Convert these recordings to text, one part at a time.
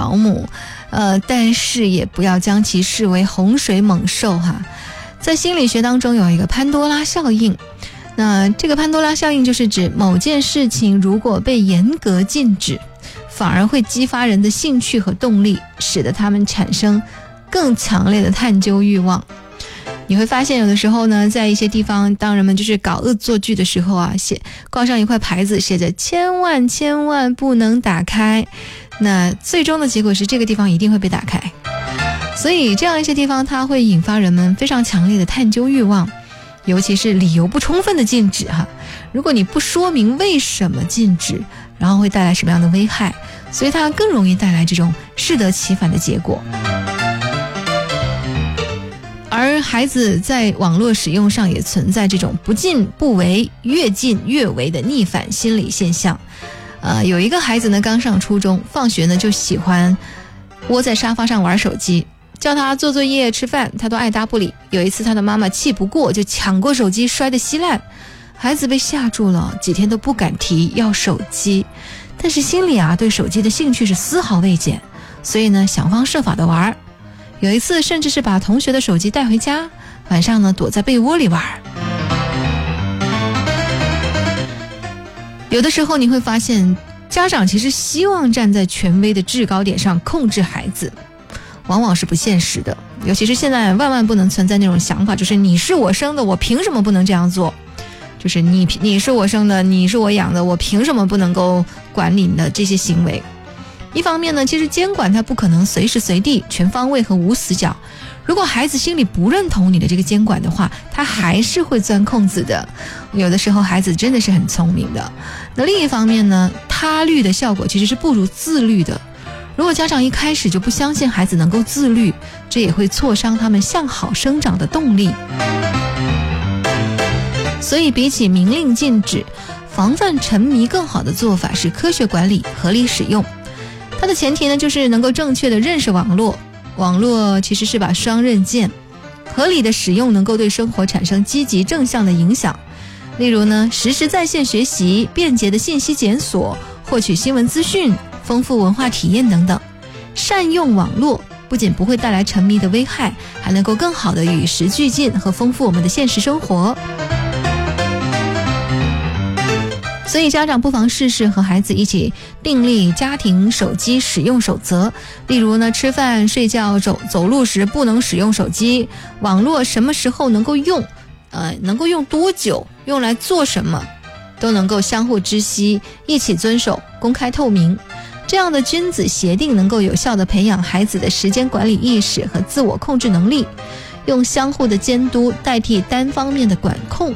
保姆，但是也不要将其视为洪水猛兽哈。在心理学当中有一个潘多拉效应，那这个潘多拉效应就是指某件事情如果被严格禁止，反而会激发人的兴趣和动力，使得他们产生更强烈的探究欲望。你会发现有的时候呢，在一些地方，当人们就是搞恶作剧的时候啊，挂上一块牌子，写着千万千万不能打开，那最终的结果是这个地方一定会被打开。所以这样一些地方它会引发人们非常强烈的探究欲望，尤其是理由不充分的禁止哈。如果你不说明为什么禁止，然后会带来什么样的危害，所以它更容易带来这种适得其反的结果。而孩子在网络使用上也存在这种不禁不为，越禁越为的逆反心理现象。有一个孩子呢刚上初中，放学呢就喜欢窝在沙发上玩手机，叫他做作业吃饭他都爱答不理。有一次他的妈妈气不过，就抢过手机摔得稀烂，孩子被吓住了，几天都不敢提要手机，但是心里对手机的兴趣是丝毫未减，所以呢想方设法的玩。有一次甚至是把同学的手机带回家，晚上呢躲在被窝里玩。有的时候你会发现，家长其实希望站在权威的制高点上控制孩子，往往是不现实的。尤其是现在万万不能存在那种想法，就是你是我生的，我凭什么不能这样做？就是你是我生的，你是我养的，我凭什么不能够管理你的这些行为？一方面呢，其实监管它不可能随时随地全方位和无死角，如果孩子心里不认同你的这个监管的话，他还是会钻空子的。有的时候孩子真的是很聪明的。那另一方面呢，他律的效果其实是不如自律的。如果家长一开始就不相信孩子能够自律，这也会挫伤他们向好生长的动力。所以比起明令禁止，防范沉迷更好的做法是科学管理，合理使用。它的前提呢，就是能够正确的认识网络。网络其实是把双刃剑，合理的使用能够对生活产生积极正向的影响。例如呢，实时在线学习、便捷的信息检索、获取新闻资讯、丰富文化体验等等。善用网络不仅不会带来沉迷的危害，还能够更好的与时俱进和丰富我们的现实生活。所以家长不妨试试和孩子一起订立家庭手机使用守则，例如呢，吃饭、睡觉、走路时不能使用手机，网络什么时候能够用，能够用多久，用来做什么，都能够相互知悉，一起遵守，公开透明。这样的君子协定能够有效地培养孩子的时间管理意识和自我控制能力，用相互的监督代替单方面的管控。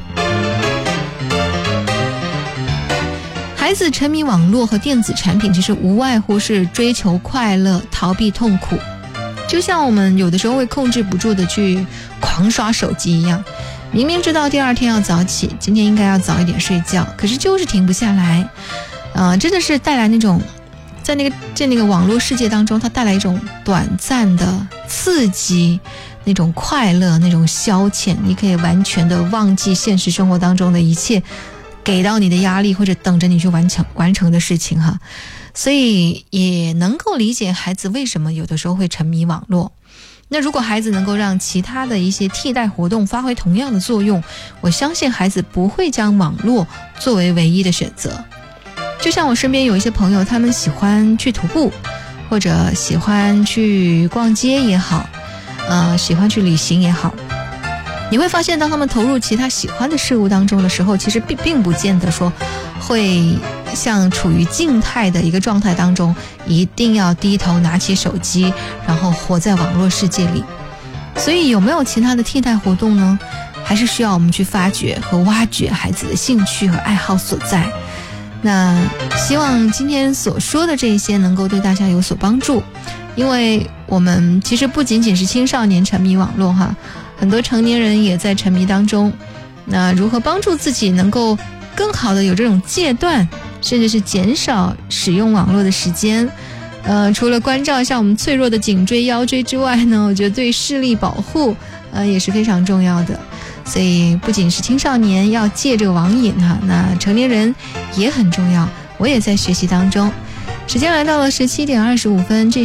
孩子沉迷网络和电子产品，其实无外乎是追求快乐，逃避痛苦。就像我们有的时候会控制不住的去狂刷手机一样，明明知道第二天要早起，今天应该要早一点睡觉，可是就是停不下来。真的是带来那种在那个网络世界当中，它带来一种短暂的刺激，那种快乐，那种消遣，你可以完全的忘记现实生活当中的一切给到你的压力或者等着你去完成的事情哈。所以也能够理解孩子为什么有的时候会沉迷网络。那如果孩子能够让其他的一些替代活动发挥同样的作用，我相信孩子不会将网络作为唯一的选择。就像我身边有一些朋友，他们喜欢去徒步，或者喜欢去逛街也好，喜欢去旅行也好，你会发现当他们投入其他喜欢的事物当中的时候，其实并不见得说会像处于静态的一个状态当中，一定要低头拿起手机，然后活在网络世界里。所以有没有其他的替代活动呢？还是需要我们去发掘和挖掘孩子的兴趣和爱好所在。那希望今天所说的这些能够对大家有所帮助，因为我们其实不仅仅是青少年沉迷网络哈，很多成年人也在沉迷当中。那如何帮助自己能够更好的有这种戒断，甚至是减少使用网络的时间？除了关照一下我们脆弱的颈椎腰椎之外呢，我觉得对视力保护也是非常重要的。所以不仅是青少年要戒这个网瘾哈，那成年人也很重要。我也在学习当中。时间来到了17:25，